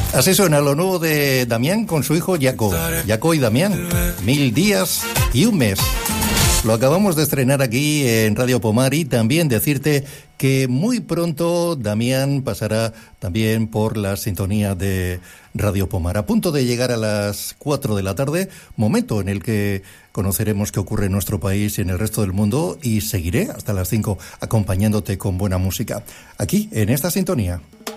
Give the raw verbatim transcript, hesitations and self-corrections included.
Así suena lo nuevo de Damián con su hijo Jaco. Jaco y Damián, mil días y un mes. Lo acabamos de estrenar aquí en Radio Pomar y también decirte que muy pronto Damián pasará también por la sintonía de Radio Pomar. A punto de llegar a las cuatro de la tarde, momento en el que conoceremos qué ocurre en nuestro país y en el resto del mundo, y seguiré hasta las cinco acompañándote con buena música, aquí en esta sintonía.